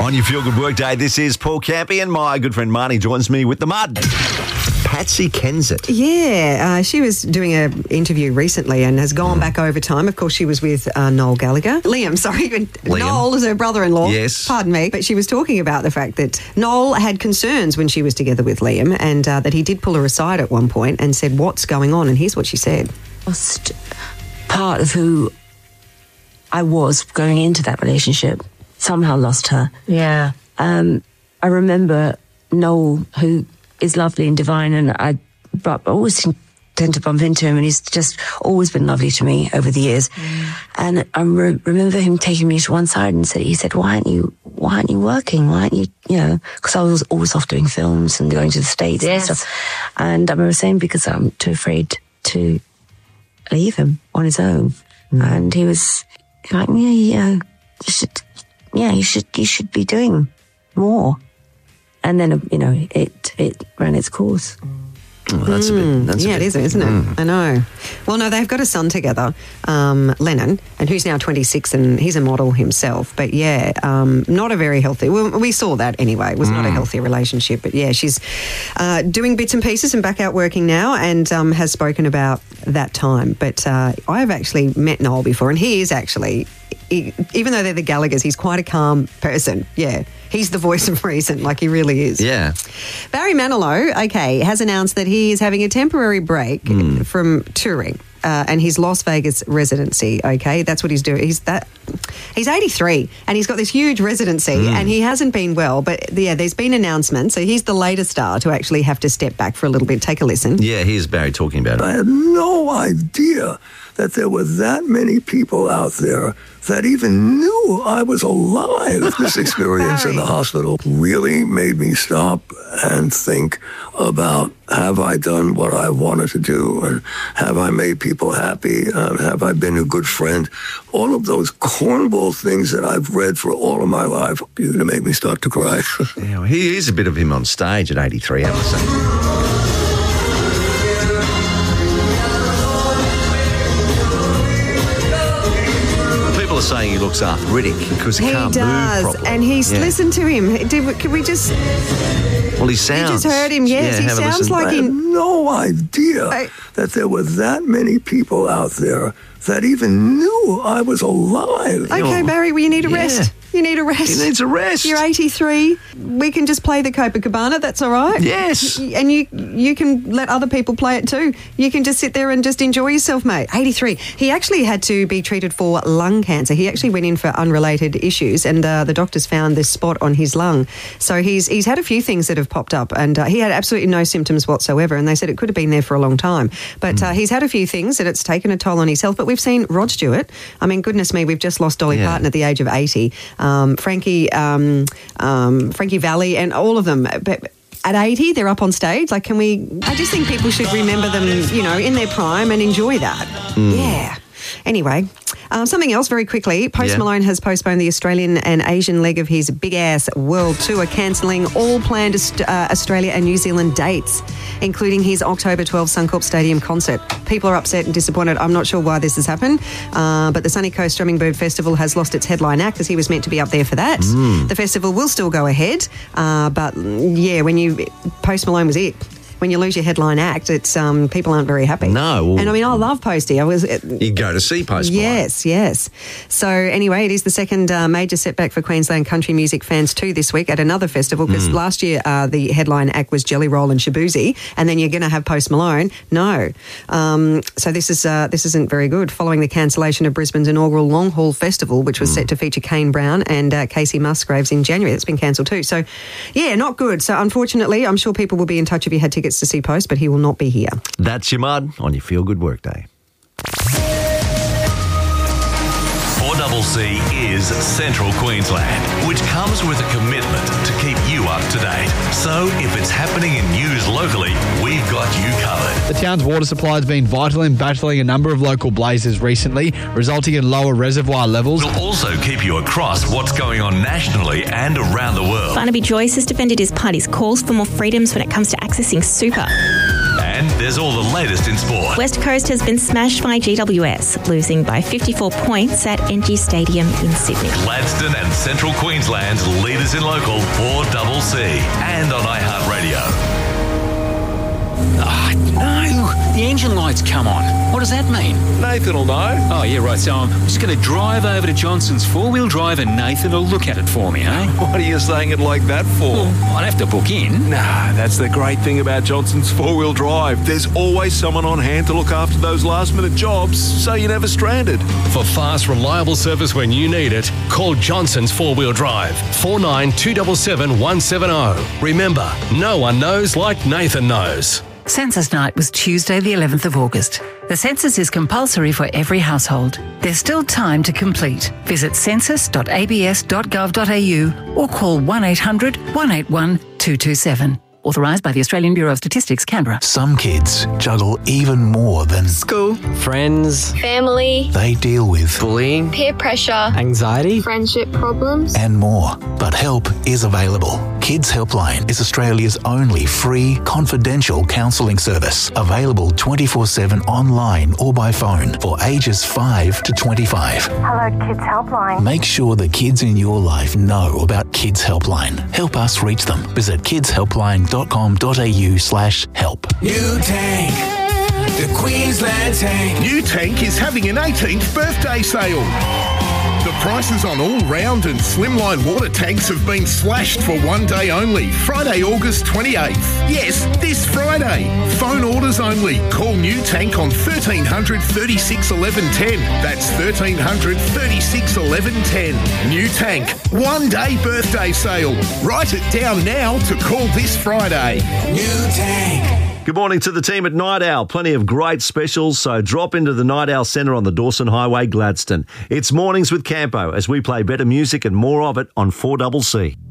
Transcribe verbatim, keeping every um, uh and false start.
On your Feel Good Workday, this is Paul Campy, and my good friend Marnie joins me with the mud. Patsy Kensit. Yeah, uh, she was doing an interview recently and has gone mm. back over time. Of course, she was with uh, Noel Gallagher. Liam, sorry. Liam. Noel is her brother-in-law. Yes. Pardon me. But she was talking about the fact that Noel had concerns when she was together with Liam, and uh, that he did pull her aside at one point and said, what's going on? And here's what she said. Lost part of who I was going into that relationship. Somehow lost her. Yeah. Um, I remember Noel, who is lovely and divine, and I, I always tend to bump into him, and he's just always been lovely to me over the years. Mm. And I re- remember him taking me to one side and said, he said, why aren't you, why aren't you working? Why aren't you, you know, because I was always off doing films and going to the States yes. and stuff. And I remember saying, because I'm too afraid to leave him on his own. Mm. And he was like, yeah, yeah, you should, yeah, you should, you should be doing more. And then, you know, it it ran its course. Oh, that's mm, a bit... That's yeah, a bit, it is, isn't it? Mm. I know. Well, no, they've got a son together, um, Lennon, and who's now twenty-six, and he's a model himself. But, yeah, um, not a very healthy... Well, we saw that anyway. It was mm. not a healthy relationship. But, yeah, she's uh, doing bits and pieces and back out working now, and um, has spoken about that time. But uh, I've actually met Noel before, and he is actually... He, even though they're the Gallaghers, he's quite a calm person. Yeah, he's the voice of reason, like he really is. Yeah. Barry Manilow, okay, has announced that he is having a temporary break mm. from touring uh, and his Las Vegas residency. Okay, that's what he's doing. He's that. He's eighty-three and he's got this huge residency mm. and he hasn't been well. But yeah, there's been announcements. So he's the latest star to actually have to step back for a little bit. Take a listen. Yeah, here's Barry talking about it. I had no idea that there were that many people out there that even knew I was alive. This experience in the hospital really made me stop and think about, have I done what I wanted to do? And have I made people happy? And have I been a good friend? All of those cornball things that I've read for all of my life, you're going to make me start to cry. Yeah, well, he is a bit of him on stage at eighty-three, I would say. Saying he looks arthritic because he, he can't does, move properly. And he's yeah. listen to him. Did can we just? Well, he sounds. You just heard him. Yes, yeah, he sounds like I he. had no idea I, that there were that many people out there that even knew I was alive. Okay, Barry, well, you need a yeah. rest. You need a rest. He needs a rest. You're eighty-three. We can just play the Copacabana. That's all right. Yes. And you you can let other people play it too. You can just sit there and just enjoy yourself, mate. eighty-three. He actually had to be treated for lung cancer. He actually went in for unrelated issues, and uh, the doctors found this spot on his lung. So he's he's had a few things that have popped up, and uh, he had absolutely no symptoms whatsoever. And they said it could have been there for a long time. But mm. uh, he's had a few things, and it's taken a toll on his health. But we've seen Rod Stewart. I mean, goodness me, we've just lost Dolly yeah. Parton at the age of eighty. Um, Frankie, um, um, Frankie Valli, and all of them. But at eighty, they're up on stage. Like, can we? I just think people should remember them, you know, in their prime and enjoy that. Mm. Yeah. Anyway, um, something else very quickly. Post yeah. Malone has postponed the Australian and Asian leg of his big-ass world tour, cancelling all planned uh, Australia and New Zealand dates, including his October twelfth Suncorp Stadium concert. People are upset and disappointed. I'm not sure why this has happened, uh, but the Sunny Coast Hummingbird Festival has lost its headline act, as he was meant to be up there for that. Mm. The festival will still go ahead, uh, but yeah, when you... Post Malone was it. When you lose your headline act, it's um, people aren't very happy. No. Well, and I mean, I love Posty. I was. It, you go to see Post Malone. Yes, yes. So anyway, it is the second uh, major setback for Queensland country music fans too this week at another festival, because mm. last year uh, the headline act was Jelly Roll and Shaboozey, and then you're going to have Post Malone. No. Um, so this is uh, this isn't very good. Following the cancellation of Brisbane's inaugural Long Haul Festival, which was mm. set to feature Kane Brown and uh, Casey Musgraves in January, that's been cancelled too. So yeah, not good. So unfortunately, I'm sure people will be in touch if you had tickets to see Post, but he will not be here. That's your mud on your Feel Good Workday. four C C is Central Queensland, which comes with a commitment to keep you up to date. So if it's happening in news locally, we've got you covered. The town's water supply has been vital in battling a number of local blazes recently, resulting in lower reservoir levels. We'll also keep you across what's going on nationally and around the world. Barnaby Joyce has defended his party's calls for more freedoms when it comes to accessing super. And there's all the latest in sport. West Coast has been smashed by G W S, losing by fifty-four points at N G Stadium in Sydney. Gladstone and Central Queensland's leaders in local four C C and on iHeartRadio. Oh, no. The engine light's come on. What does that mean? Nathan will know. Oh, yeah, right. So I'm just going to drive over to Johnson's four-wheel drive and Nathan will look at it for me, eh? What are you saying it like that for? Well, I'd have to book in. Nah, that's the great thing about Johnson's four-wheel drive. There's always someone on hand to look after those last-minute jobs, so you're never stranded. For fast, reliable service when you need it, call Johnson's four-wheel drive, four nine two seven seven one seven zero. Remember, no one knows like Nathan knows. Census Night was Tuesday the eleventh of August. The census is compulsory for every household. There's still time to complete. Visit census dot a b s dot gov dot a u or call one eight hundred one eight one two two seven. Authorised by the Australian Bureau of Statistics, Canberra. Some kids juggle even more than school, friends, family. They deal with bullying, peer pressure, anxiety, friendship problems, and more. But help is available. Kids Helpline is Australia's only free, confidential counselling service. Available twenty-four seven online or by phone for ages five to twenty-five. Hello, Kids Helpline. Make sure the kids in your life know about Kids Helpline. Help us reach them. Visit kids helpline dot com dot a u slash help. New Tank, the Queensland Tank. New Tank is having an eighteenth birthday sale. The prices on all round and slimline water tanks have been slashed for one day only, Friday, August twenty-eighth. Yes, this Friday. Phone orders only. Call New Tank on thirteen hundred thirty-six eleven ten. That's thirteen hundred thirty-six eleven ten. New Tank, one day birthday sale. Write it down now to call this Friday. New Tank. Good morning to the team at Night Owl. Plenty of great specials, so drop into the Night Owl Centre on the Dawson Highway, Gladstone. It's Mornings with Campo as we play better music and more of it on four C C.